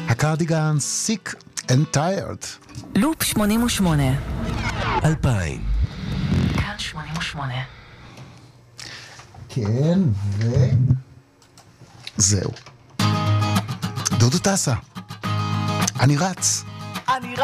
הקרדיגן, Sick and Tired. לופ 88. 2000. כאן 88. כן, זהו. דודו טסה. אני רץ.